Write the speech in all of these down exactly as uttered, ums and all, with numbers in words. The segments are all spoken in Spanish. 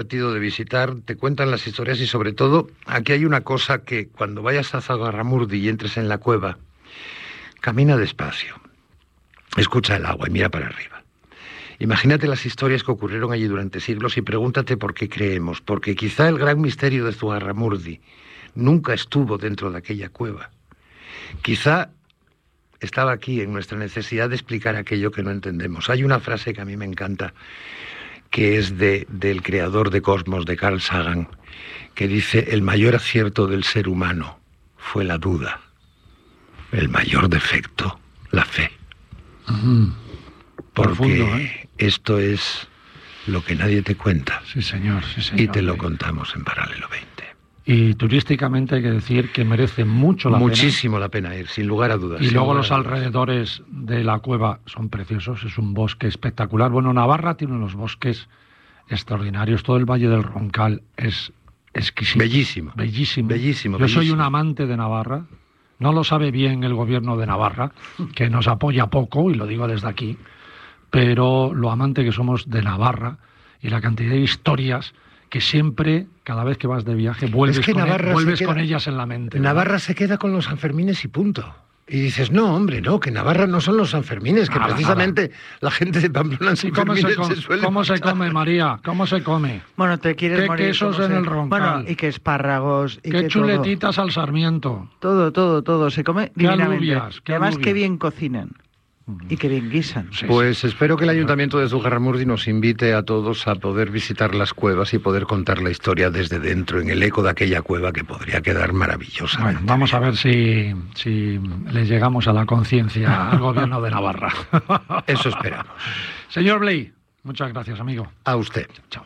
De visitar, te cuentan las historias y sobre todo aquí hay una cosa que cuando vayas a Zugarramurdi y entres en la cueva, camina despacio, escucha el agua y mira para arriba. Imagínate las historias que ocurrieron allí durante siglos y pregúntate por qué creemos, porque quizá el gran misterio de Zugarramurdi nunca estuvo dentro de aquella cueva. Quizá estaba aquí en nuestra necesidad de explicar aquello que no entendemos. Hay una frase que a mí me encanta, que es de, del creador de Cosmos, de Carl Sagan, que dice: el mayor acierto del ser humano fue la duda, el mayor defecto, la fe. Uh-huh. Porque Profundo, ¿eh? Esto es lo que nadie te cuenta. Sí, señor, sí, señor. Y te lo contamos en Paralelo veinte. Y turísticamente hay que decir que merece mucho la Muchísimo pena. la pena ir, sin lugar a dudas. Y luego los alrededores de la cueva son preciosos, es un bosque espectacular. Bueno, Navarra tiene unos bosques extraordinarios, todo el Valle del Roncal es exquisito. Bellísimo. Bellísimo. Bellísimo. Yo bellísimo. soy un amante de Navarra, no lo sabe bien el gobierno de Navarra, que nos apoya poco, y lo digo desde aquí, pero lo amante que somos de Navarra y la cantidad de historias que siempre, cada vez que vas de viaje, vuelves, es que con, Navarra el, vuelves queda, con ellas en la mente. Navarra ¿no? se queda con los Sanfermines y punto. Y dices, no, hombre, no, que Navarra no son los Sanfermines, que nada, precisamente nada. la gente de Pamplona en Sanfermines ¿Cómo se, come, se suele ¿Cómo se matar? come, María? ¿Cómo se come? Bueno, te quieres ¿Qué morir. quesos en se... el Roncal? Bueno, y que espárragos. Y ¿Qué que chuletitas todo. al sarmiento? Todo, todo, todo. Se come ¿Qué divinamente. alubias? ¿Qué Además, alubias? qué bien cocinan. Y que bien guisan. Sí, pues sí. Espero que el Ayuntamiento de Zugarramurdi nos invite a todos a poder visitar las cuevas y poder contar la historia desde dentro, en el eco de aquella cueva que podría quedar maravillosa. Bueno, vamos a ver si, si le llegamos a la conciencia al gobierno de Navarra. Eso esperamos. Señor Blay, muchas gracias, amigo. A usted. Chao.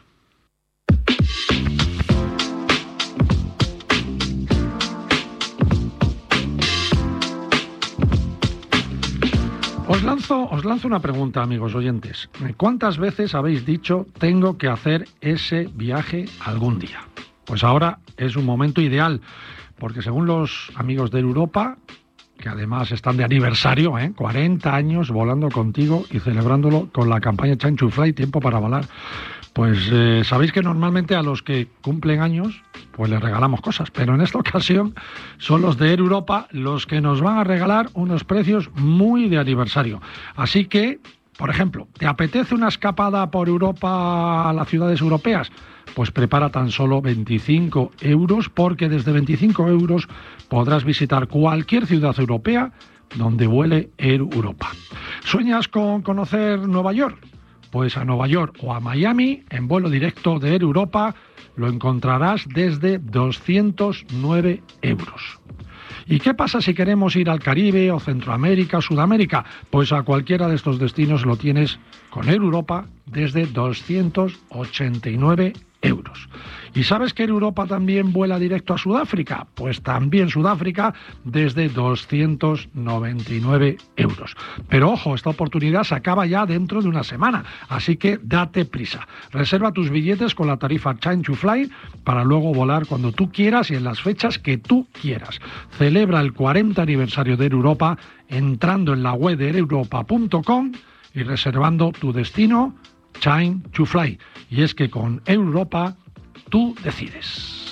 Os lanzo, os lanzo una pregunta, amigos oyentes. ¿Cuántas veces habéis dicho tengo que hacer ese viaje algún día? Pues ahora es un momento ideal, porque según los amigos de Europa, que además están de aniversario, ¿eh? cuarenta años volando contigo y celebrándolo con la campaña Time to Fly, Tiempo para Volar, pues eh, sabéis que normalmente a los que cumplen años pues les regalamos cosas, pero en esta ocasión son los de Air Europa los que nos van a regalar unos precios muy de aniversario. Así que, por ejemplo, ¿te apetece una escapada por Europa a las ciudades europeas? Pues prepara tan solo veinticinco euros, porque desde veinticinco euros podrás visitar cualquier ciudad europea donde vuele Air Europa. ¿Sueñas con conocer Nueva York? Pues a Nueva York o a Miami, en vuelo directo de Air Europa, lo encontrarás desde doscientos nueve euros. ¿Y qué pasa si queremos ir al Caribe o Centroamérica o Sudamérica? Pues a cualquiera de estos destinos lo tienes con Air Europa desde doscientos ochenta y nueve euros. ¿Y sabes que Air Europa también vuela directo a Sudáfrica? Pues también Sudáfrica desde doscientos noventa y nueve euros. Pero ojo, esta oportunidad se acaba ya dentro de una semana, así que date prisa. Reserva tus billetes con la tarifa Time to Fly para luego volar cuando tú quieras y en las fechas que tú quieras. Celebra el cuarenta aniversario de Air Europa entrando en la web de air europa punto com y reservando tu destino Time to Fly. Y es que con Air Europa tú decides.